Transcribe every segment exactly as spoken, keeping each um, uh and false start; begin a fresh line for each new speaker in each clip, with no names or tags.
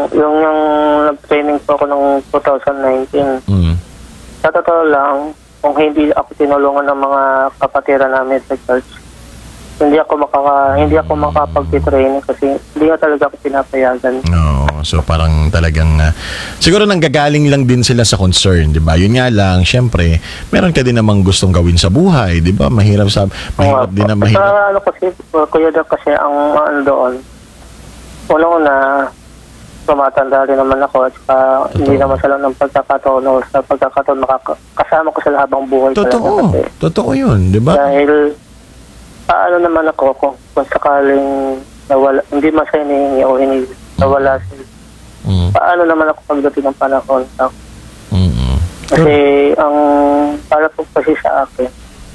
yung, yung nag-training po ako ng twenty nineteen.
Mm.
Sa totoo lang, kung hindi ako tinulungan ng mga kapatira namin sa church, hindi ako makaka hindi ako makapag-training kasi hindi nga talaga ako pinapayagan.
No, so parang talagang uh, siguro nanggagaling lang din sila sa concern, 'di ba? Yun nga lang, syempre, meron ka din namang gustong gawin sa buhay, 'di ba? Mahirap sa mahirap
Oo,
din na
Sa
mahirap.
ano kasi, uh, Kuya Doc, kasi ang ano doon, una-una, tumatanda rin naman ako at saka hindi naman sa lang ng pagkakataon o sa pagkakataon makaka- kasama ko sa habang buhay.
Totoo.
Kasi,
Totoo 'yun, 'di ba?
dahil paano naman ako kung, kung sakaling nawala, hindi man siya hinihingi o hinihingi, nawala siya.
Mm.
Paano naman ako pagdating ng panahon?
Mm.
Kasi ang para po kasi sa akin,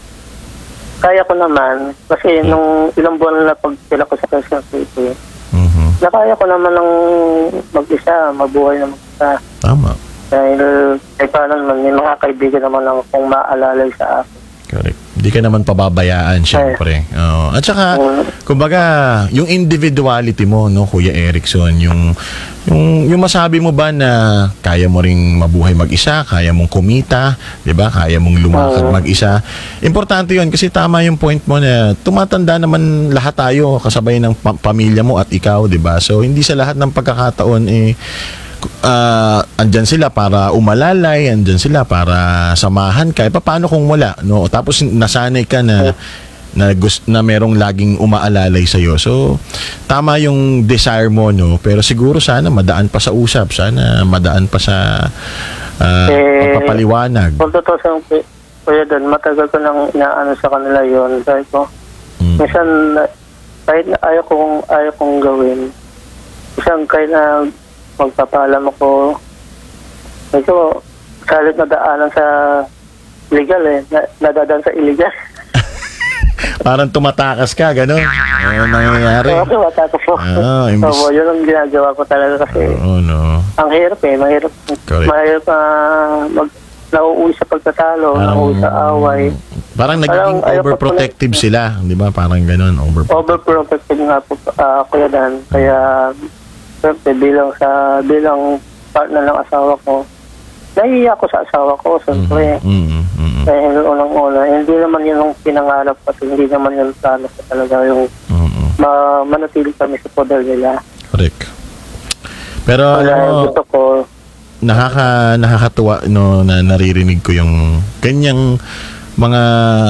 kaya ko naman, kasi nung ilang buwan na pagtila ko sa Quezon City,
Mhm.
nakaya ko naman ng mag-isa, mabuhay na mag-isa.
Tama.
Dahil, eh paano naman, may mga kaibigan naman lang kung maalalay sa akin.
Correct. Hindi ka naman pababayaan, syempre. Oo. At saka, kumbaga, yung individuality mo, no, Kuya Erickson, yung, yung, yung masabi mo ba na kaya mo ring mabuhay mag-isa, kaya mong kumita, di ba? Kaya mong lumakad mag-isa. Importante yun kasi tama yung point mo na tumatanda naman lahat tayo kasabay ng pa- pamilya mo at ikaw, di ba? So, hindi sa lahat ng pagkakataon, eh, uh, andyan sila para umalalay, andyan sila para samahan ka. E, paano kung wala, no? Tapos nasanay ka na na gusto na merong laging umaalalay sa iyo. So tama yung desire mo, no? Pero siguro sana madaan pa sa usap, sana madaan pa sa uh,
Eh,
pagpapaliwanag.
Kung totoo sa Kuya Don, matagal ko nang inaano sa kanila yun. Dahil ko,
Mm.
minsan, kahit na ayaw kong, ayaw kong gawin, minsan kahit na magpapaalam ako, ito, salit na daanan sa legal eh, na, nadadaan sa illegal.
Parang tumatakas ka, gano'n. Ano nangyayari?
Oo, matapos po.
Ah, imbis-
Oo, yun ang ginagawa ko talaga kasi
Oo, no.
ang hirap eh, mahirap.
Correct.
Mahirap uh, mag, nauuwi sa pagtatalo, nauuwi sa away.
Parang nagiging
Parang ayaw ko
overprotective
po
sila, di ba? Parang gano'n, overprotective.
Overprotective nga po, uh, Kuya Dan. Kaya, siyempre, bilang sa, bilang partner ng asawa ko, nahihiya ko sa asawa ko, siyempre.
Mm, mm, mm.
Dahil unang-una, hindi naman yun ang pinangarap at hindi naman yun plano ko talaga yung
Mm,
ma manatili kami sa poder nila.
correct. Pero
Kaya
ano,
gusto ko,
nakaka nakakatuwa no na naririnig ko yung ganyang mga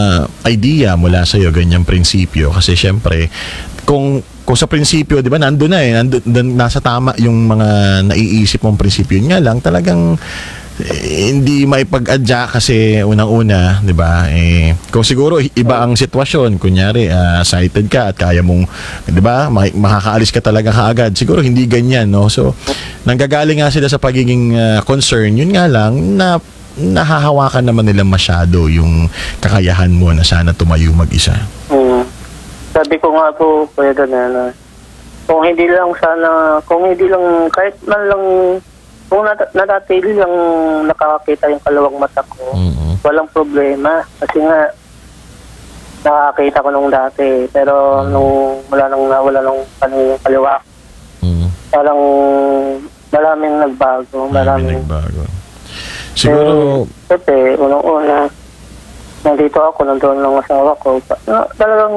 idea mula sa iyo, ganyang prinsipyo kasi syempre kung kung sa prinsipyo, 'di ba, nandoon na eh, nandoon, nasa tama yung mga naiisip mong prinsipyo niya lang talagang eh, hindi maipag-adya kasi unang-una, 'di ba? Eh kung siguro iba ang sitwasyon, kunyari uh, sighted ka at kaya mong, 'di ba, makakaalis ka talaga kaagad. Siguro hindi ganyan, no? So nanggagaling nga sila sa pagiging uh, concern. Yun nga lang na nahahawakan naman nila masyado yung kakayahan mo na sana tumayo mag-isa.
hmm, sabi ko nga po, Kuya Dan, na kung hindi lang sana, kung hindi lang, kahit man lang, kung nat- natatili lang nakakakita yung kalawang mata ko,
Mm-hmm.
walang problema. Kasi nga, nakakita ko nung dati. Pero mm. nung wala nang nawala nung kanina kaliwa,
Mm-hmm.
parang maraming nagbago.
Maraming
Maraming
nagbago. Siguro,
eh, Pepe, unang-una, nandito ako, nandoon lang asawa ko. Na, talagang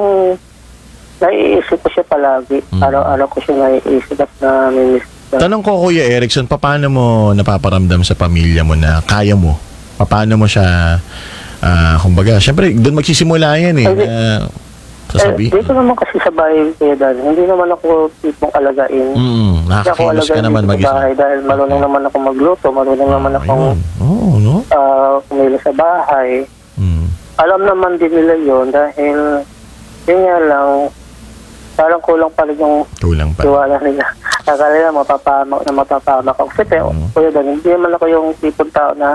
naiisip ko siya palagi.
Mm.
Araw-araw ko siya naiisip at na-miss.
tanong ko, Kuya Erickson, paano mo napaparamdam sa pamilya mo na kaya mo? Paano mo siya, ah, kumbaga, syempre, doon magsisimula yan eh.
Hindi.
na
Eh,
sasabi.
dito naman kasi sa bahay, Kuya Dan, hindi naman ako tipong alagain.
Mm,
Hindi ako
nakakakilos ka
alagain
naman
dito sa
mag-isa.
bahay dahil marunong naman ako magluto, marunong naman ako
Ayun. Oo, no?
uh, kumilo sa bahay.
Mm.
Alam naman din nila yun dahil yun nga lang, parang kulang pa rin yung
Kulang pa.
tiwala nila. Akala nila mapapamak na mapapamak ako. Kasi
Mm.
Kuya Dan, hindi naman ako yung tipong tao na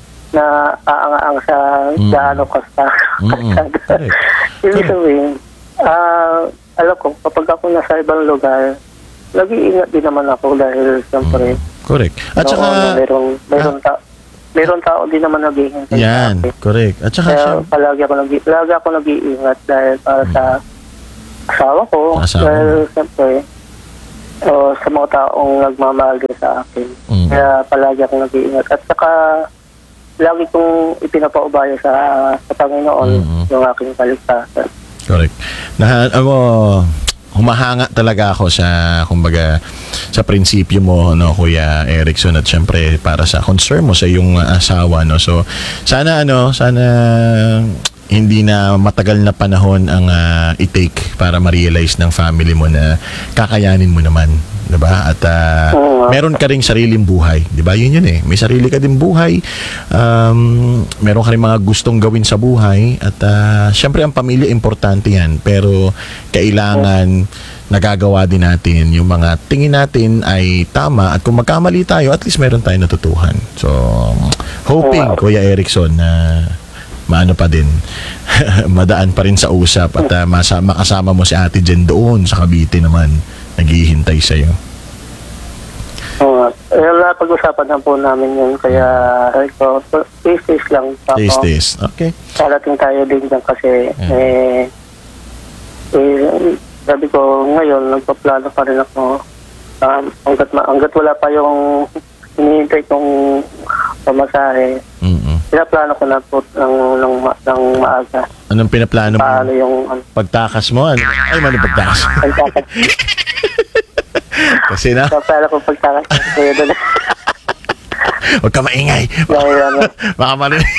na aang-aang sa
Mm.
gaano kasta.
Mm-mm. Correct.
Ibig sabihin, ah, alam ko, kapag ako nasa ibang lugar, nag-iingat din naman ako dahil siyempre,
Correct. At
noon,
saka,
mayroong, mayroong, ta- mayroong tao din naman nag-iingat.
yan, correct. At saka,
Kaya
siya,
palagi ako, nag- palagi ako nag-iingat dahil para sa asawa ko.
Asawa
Dahil siyempre, o sa mga taong nagmamahal din sa akin.
Mm.
Kaya palagi akong nag-iingat. At saka, lagi kong ipinapaubaya sa, sa Panginoon
Mm.
yung aking kaligtasan.
Correct. Na, ano, humahanga talaga ako sa, kumbaga, sa prinsipyo mo, no, Kuya Erickson, at syempre para sa concern mo sa iyong asawa, no. So, sana ano, sana hindi na matagal na panahon ang uh, i-take para ma-realize ng family mo na kakayanin mo naman, 'di ba? At uh,
Oo.
meron ka ring sariling buhay, 'di ba? Yun yun eh. May sarili ka din buhay. Um, meron ka ring mga gustong gawin sa buhay at uh, syempre ang pamilya importante 'yan, pero kailangan nagagawa din natin yung mga tingin natin ay tama, at kung magkamali tayo, at least meron tayong natutuhan. So, hoping,
Oo.
Kuya Erickson, na maano pa din, madaan pa rin sa usap at uh, masa- makasama mo si Ate Jen doon sa Cavite naman, naghihintay sa'yo.
Oo. Eh, pag-usapan na po namin yun. Kaya, ito, taste lang. Tapos,
Taste, taste. Okay.
Darating tayo din dyan kasi,
Yeah.
eh, eh, sabi ko, ngayon, nagpaplano pa rin ako. Um, hanggat, ma- hanggat wala pa yung hinihintay kong pamasahe,
Mm-mm.
pinaplano ko na po ng, ng, ma- ng maaga.
Anong pinaplano mo?
Paano yung ano,
Pagtakas mo? Ano? Ay, mano pagtakas.
pagtakas.
Kasi na,
Paplano ko pagtakas. Kaya doon.
huwag ka maingay.
Dahil ano,
Baka marinig.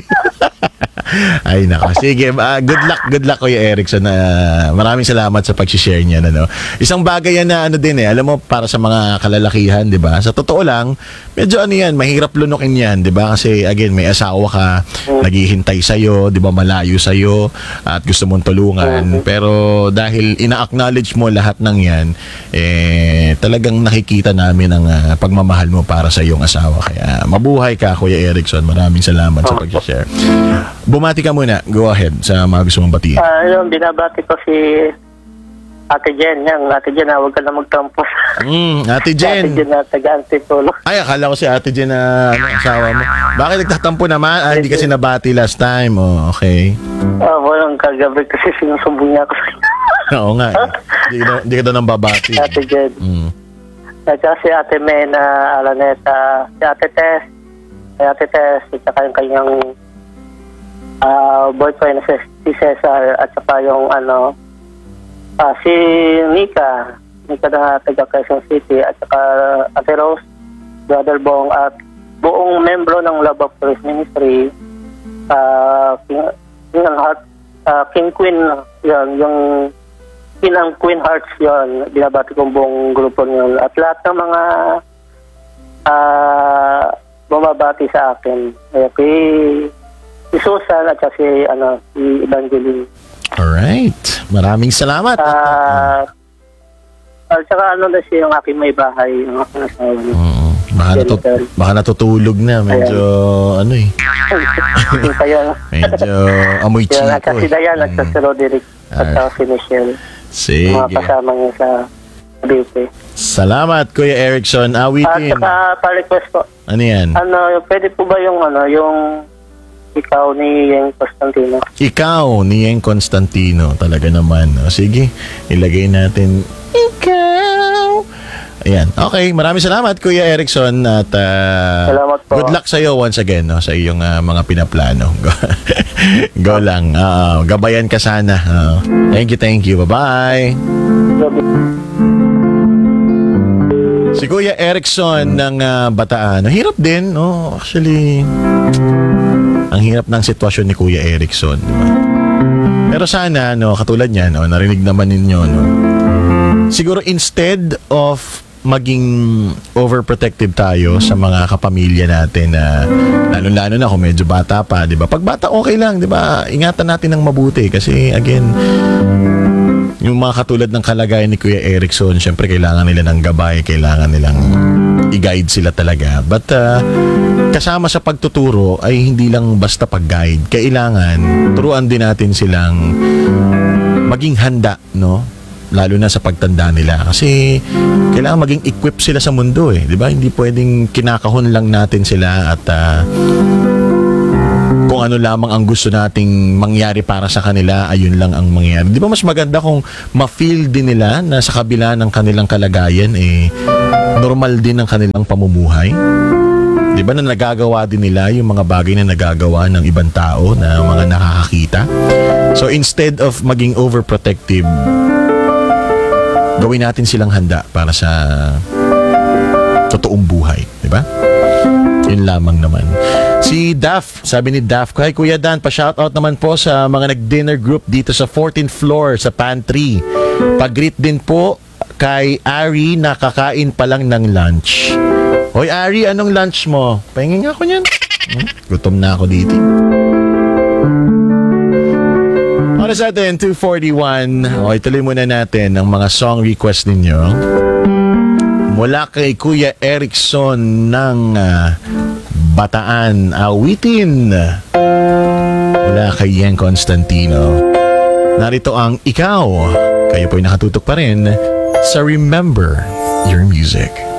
Ay nako. Sige, ah, good luck, good luck Kuya Erickson. Uh, maraming salamat sa pag-share niya, ano. Isang bagay yan na ano din eh, alam mo, para sa mga kalalakihan, 'di ba? Sa totoo lang, medyo ano yan, mahirap lunukin yan, 'di ba? Kasi again, may asawa ka, naghihintay sa iyo, 'di ba? Malayo sa iyo at gusto mong tulungan. Pero dahil ina-acknowledge mo lahat ng 'yan, eh talagang nakikita namin ang ah, pagmamahal mo para sa iyong asawa. Kaya mabuhay ka, Kuya Erickson. Maraming salamat sa pag-share. Bumati ka muna. Go ahead sa mga gusto mong batiin.
ah, yun, binabati ko si Ate Jen. Yan, Ate Jen, ah, huwag ka na magtampo.
Mm, Ate
Ate
Jen.
Jen na taga-Antipolo.
Ay, akala ko si Ate Jen na ano, asawa mo. Bakit nagtatampo naman? Ah, hindi kasi nabati last time. Oh, okay.
Ah, walang kagabi kasi sinusumbong niya ako sa
Oo nga. Eh. Hindi ka, na- hindi ka daw nang babati.
Ate Jen.
Mm.
At saka si Ate Mena Alaneta, si Ate Tess, si Ate Tess, at saka yung kanyang ah, boyfriend na si si Cesar, at saka yung ano, ah, si Nika, Nika na taga Quezon City, at saka Ate Rose, Brother Bong, at buong membro ng Love of Christ Ministry, ah, King, King and Heart, ah, King Queen, yun, yung King and Queen Hearts yun, binabati kong buong grupo yun. At lahat ng mga ah bumabati sa akin. Eh, kay si Susan at saka si, ano, si Evangeline.
Alright. Maraming salamat.
Ah, at saka ano na siya yung aking may bahay, yung aking asawa niya.
Oo. Baka, natut- baka natutulog na. Medyo, ano eh.
Yung kaya,
Medyo amoy
yun, at
chiko
saka si
eh.
Dayan, at saka si Roderick, at saka si Michelle.
Sige.
Mga kasama niya sa Cavite.
Salamat, Kuya Erickson.
At
Awitin.
saka pa-request po,
Ano yan?
ano, pwede po ba yung, ano, yung ikaw ni Yeng Constantino?
Ikaw, ni Yeng Constantino. Talaga naman. O, sige, ilagay natin. Ikaw. Ayan. Okay, maraming salamat, Kuya Erickson. At ah,
Salamat po.
good luck sa'yo once again, no, sa iyong ah, mga pinaplano. Go, Go lang. Oo, gabayan ka sana. Oo. Thank you, thank you. Bye-bye. Si Kuya Erickson ng ah, Bataan. Hirap din, no? Actually, ang hirap ng sitwasyon ni Kuya Erickson, di ba? Pero sana, no, katulad niya, no, narinig naman ninyo, no, siguro instead of maging overprotective tayo sa mga kapamilya natin na lalo-lalo na kung medyo bata pa, di ba? Pag bata, okay lang, di ba? Ingatan natin ng mabuti kasi, again, yung mga katulad ng kalagayan ni Kuya Erickson, syempre kailangan nila ng gabay, kailangan nilang i-guide sila talaga. But uh, kasama sa pagtuturo ay hindi lang basta pag-guide. Kailangan turuan din natin silang maging handa, no? Lalo na sa pagtanda nila. Kasi kailangan maging equip sila sa mundo eh. Di ba? Hindi pwedeng kinakahon lang natin sila at uh, kung kung ano lamang ang gusto nating mangyari para sa kanila, ayun lang ang mangyayari. Di ba mas maganda kung ma-feel din nila na sa kabila ng kanilang kalagayan, eh, normal din ang kanilang pamumuhay? Di ba na nagagawa din nila yung mga bagay na nagagawa ng ibang tao na mga nakakakita? So instead of maging overprotective, gawin natin silang handa para sa totoong buhay. Di ba? Yun lamang naman. Si Daph, sabi ni Daph, kay Kuya Dan, pa-shoutout naman po sa mga nag-dinner group dito sa fourteenth floor sa pantry. Pag-greet din po kay Ari na kakain pa lang ng lunch. Hoy Ari, anong lunch mo? Pahingin nga ako niyan. Hmm? Gutom na ako dito. Oras natin, two forty-one. Okay, tuloy muna natin ang mga song request ninyo. Mula kay Kuya Erickson ng uh, Bataan, awitin. Mula kay Yen Constantino. Narito ang Ikaw. Kayo po'y nakatutok pa rin sa Remember Your Music.